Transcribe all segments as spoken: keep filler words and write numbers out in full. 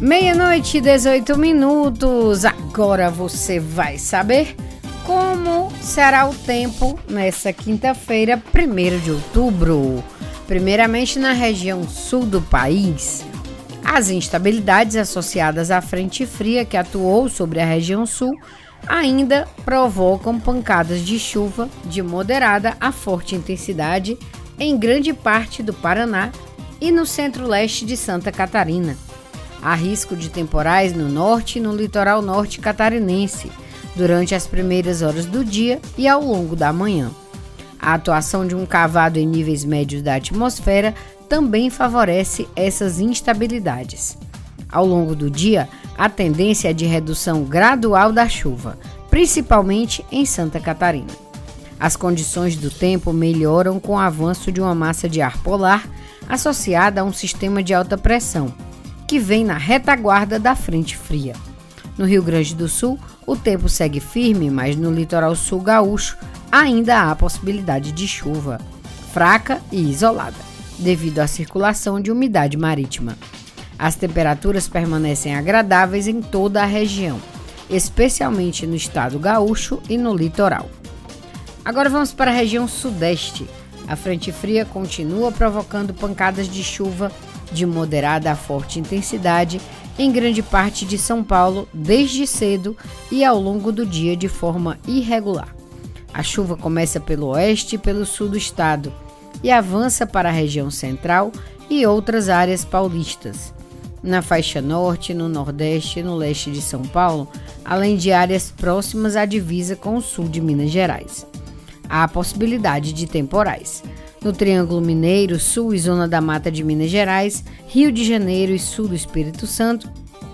Meia-noite e dezoito minutos. Agora você vai saber como será o tempo nessa quinta-feira, primeiro de outubro. Primeiramente, na região sul do país, as instabilidades associadas à frente fria que atuou sobre a região sul ainda provocam pancadas de chuva de moderada a forte intensidade em grande parte do Paraná e no centro-leste de Santa Catarina. Há risco de temporais no norte e no litoral norte catarinense durante as primeiras horas do dia e ao longo da manhã. A atuação de um cavado em níveis médios da atmosfera também favorece essas instabilidades. Ao longo do dia, a tendência é de redução gradual da chuva, principalmente em Santa Catarina. As condições do tempo melhoram com o avanço de uma massa de ar polar associada a um sistema de alta pressão, que vem na retaguarda da frente fria. No Rio Grande do Sul, o tempo segue firme, mas no litoral sul gaúcho ainda há possibilidade de chuva, fraca e isolada, devido à circulação de umidade marítima. As temperaturas permanecem agradáveis em toda a região, especialmente no estado gaúcho e no litoral. Agora vamos para a região sudeste. A frente fria continua provocando pancadas de chuva de moderada a forte intensidade em grande parte de São Paulo desde cedo e ao longo do dia de forma irregular. A chuva começa pelo oeste e pelo sul do estado e avança para a região central e outras áreas paulistas. Na faixa norte, no nordeste e no leste de São Paulo, além de áreas próximas à divisa com o sul de Minas Gerais. Há a possibilidade de temporais. No Triângulo Mineiro, sul e zona da Mata de Minas Gerais, Rio de Janeiro e sul do Espírito Santo,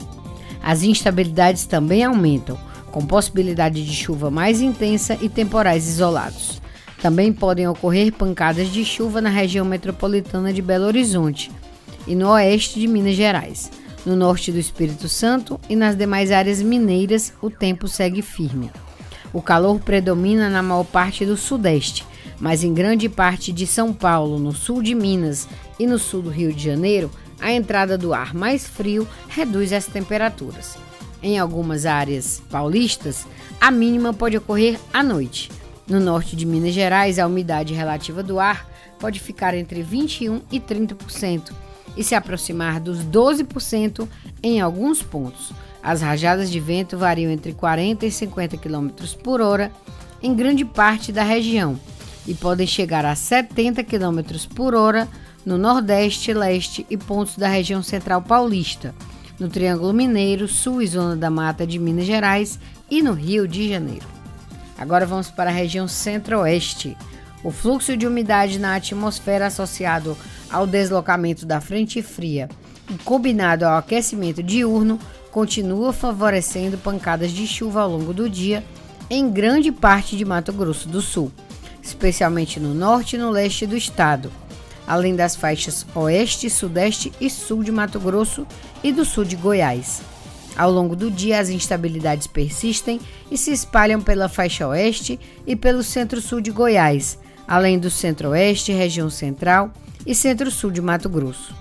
as instabilidades também aumentam, com possibilidade de chuva mais intensa e temporais isolados. Também podem ocorrer pancadas de chuva na região metropolitana de Belo Horizonte e no oeste de Minas Gerais. No norte do Espírito Santo e nas demais áreas mineiras, o tempo segue firme. O calor predomina na maior parte do sudeste, mas em grande parte de São Paulo, no sul de Minas e no sul do Rio de Janeiro, a entrada do ar mais frio reduz as temperaturas. Em algumas áreas paulistas, a mínima pode ocorrer à noite. No norte de Minas Gerais, a umidade relativa do ar pode ficar entre vinte e um por cento e trinta por cento e se aproximar dos doze por cento em alguns pontos. As rajadas de vento variam entre quarenta e cinquenta quilômetros por hora em grande parte da região e podem chegar a setenta quilômetros por hora no nordeste, leste e pontos da região central paulista, no Triângulo Mineiro, sul e zona da Mata de Minas Gerais e no Rio de Janeiro. Agora vamos para a região centro-oeste. O fluxo de umidade na atmosfera associado ao deslocamento da frente fria e combinado ao aquecimento diurno continua favorecendo pancadas de chuva ao longo do dia em grande parte de Mato Grosso do Sul, especialmente no norte e no leste do estado, além das faixas oeste, sudeste e sul de Mato Grosso e do sul de Goiás. Ao longo do dia, as instabilidades persistem e se espalham pela faixa oeste e pelo centro-sul de Goiás, além do centro-oeste, região central e centro-sul de Mato Grosso.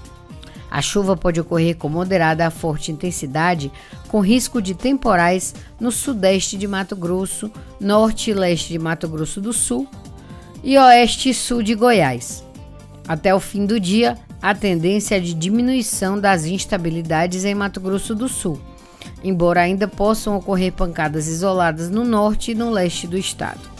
A chuva pode ocorrer com moderada a forte intensidade, com risco de temporais no sudeste de Mato Grosso, norte e leste de Mato Grosso do Sul e oeste e sul de Goiás. Até o fim do dia, a tendência é de diminuição das instabilidades em Mato Grosso do Sul, embora ainda possam ocorrer pancadas isoladas no norte e no leste do estado.